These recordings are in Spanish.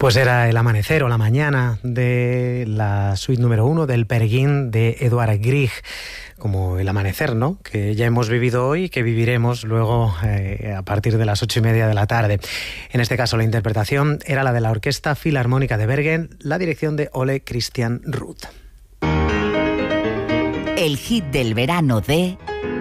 Pues era el amanecer o la mañana de la suite número 1 del Peer Gynt de Edvard Grieg, como el amanecer, ¿no?, que ya hemos vivido hoy y que viviremos luego a partir de las 8:30 de la tarde. En este caso la interpretación era la de la Orquesta Filarmónica de Bergen, la dirección de Ole Christian Ruth. El hit del verano de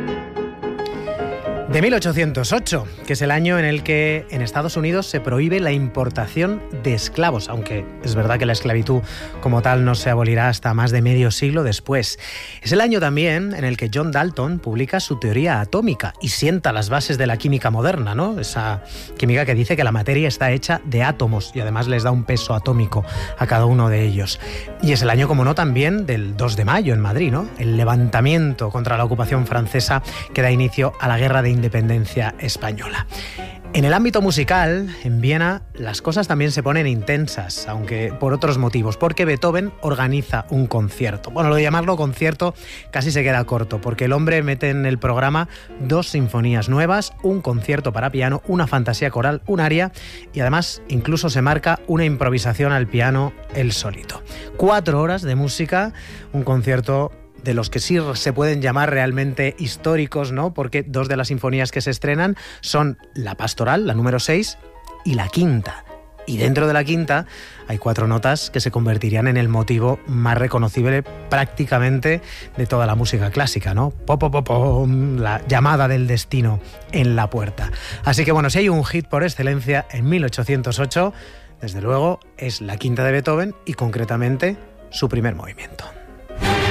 1808, que es el año en el que en Estados Unidos se prohíbe la importación de esclavos, aunque es verdad que la esclavitud como tal no se abolirá hasta más de medio siglo después. Es el año también en el que John Dalton publica su teoría atómica y sienta las bases de la química moderna, ¿no? Esa química que dice que la materia está hecha de átomos y además les da un peso atómico a cada uno de ellos. Y es el año, como no, también del 2 de mayo en Madrid, ¿no?, el levantamiento contra la ocupación francesa que da inicio a la Guerra de Independencia española. En el ámbito musical, en Viena, las cosas también se ponen intensas, aunque por otros motivos, porque Beethoven organiza un concierto. Bueno, lo de llamarlo concierto casi se queda corto, porque el hombre mete en el programa 2 sinfonías nuevas, un concierto para piano, una fantasía coral, un aria, y además incluso se marca una improvisación al piano él solito. 4 horas de música, un concierto de los que sí se pueden llamar realmente históricos, ¿no?, porque 2 de las sinfonías que se estrenan son la Pastoral, la número 6, y la Quinta. Y dentro de la Quinta hay 4 notas que se convertirían en el motivo más reconocible prácticamente de toda la música clásica, ¿no? Pom, la llamada del destino en la puerta. Así que bueno, si hay un hit por excelencia en 1808, desde luego es la Quinta de Beethoven y concretamente su primer movimiento.